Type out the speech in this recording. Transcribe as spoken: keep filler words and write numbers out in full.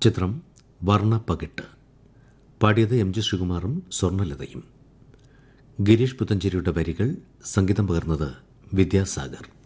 ചിത്രം വർണ്ണപ്പകിട്ട്. പാടിയത് M G ശ്രീകുമാറും സ്വർണലതയും. Girish പുത്തഞ്ചേരിയുടെ വരികൾ, സംഗീതം പകർന്നത് വിദ്യാസാഗർ.